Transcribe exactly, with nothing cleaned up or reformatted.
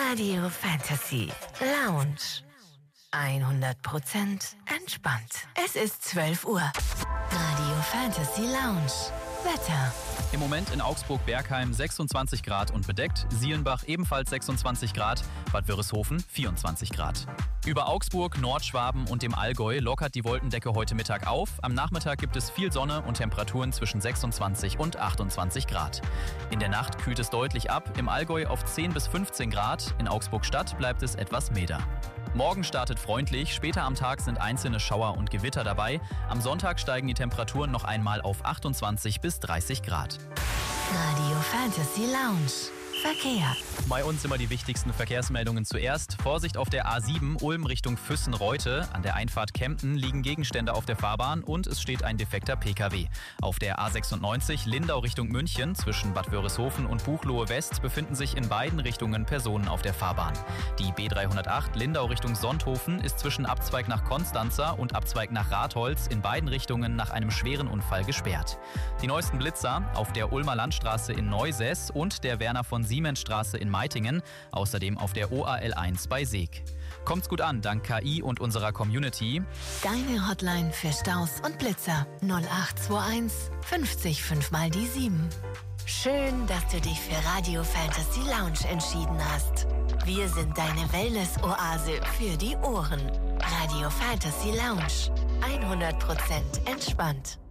Radio Fantasy Lounge. hundert Prozent entspannt. Es ist zwölf Uhr. Radio Fantasy Lounge. Wetter. Im Moment in Augsburg-Bergheim sechsundzwanzig Grad und bedeckt, Sielenbach ebenfalls sechsundzwanzig Grad, Bad Wörishofen vierundzwanzig Grad. Über Augsburg, Nordschwaben und dem Allgäu lockert die Wolkendecke heute Mittag auf. Am Nachmittag gibt es viel Sonne und Temperaturen zwischen sechsundzwanzig und achtundzwanzig Grad. In der Nacht kühlt es deutlich ab, im Allgäu auf zehn bis fünfzehn Grad, in Augsburg-Stadt bleibt es etwas milder. Morgen startet freundlich, später am Tag sind einzelne Schauer und Gewitter dabei. Am Sonntag steigen die Temperaturen noch einmal auf achtundzwanzig bis dreißig Grad. Radio Fantasy Lounge. Verkehr. Bei uns immer die wichtigsten Verkehrsmeldungen zuerst. Vorsicht auf der A sieben, Ulm Richtung Füssen-Reute. An der Einfahrt Kempten liegen Gegenstände auf der Fahrbahn und es steht ein defekter Pkw. Auf der A sechsundneunzig, Lindau Richtung München, zwischen Bad Wörishofen und Buchloe West befinden sich in beiden Richtungen Personen auf der Fahrbahn. Die B dreihundertacht, Lindau Richtung Sonthofen, ist zwischen Abzweig nach Konstanza und Abzweig nach Ratholz in beiden Richtungen nach einem schweren Unfall gesperrt. Die neuesten Blitzer auf der Ulmer Landstraße in Neusäß und der Werner von Siemensstraße in Meitingen, außerdem auf der O A L eins bei Seeg. Kommt's gut an, dank K I und unserer Community. Deine Hotline für Staus und Blitzer null acht zwei eins fünfzig fünf mal die sieben. Schön, dass du dich für Radio Fantasy Lounge entschieden hast. Wir sind deine Wellness-Oase für die Ohren. Radio Fantasy Lounge. hundert Prozent entspannt.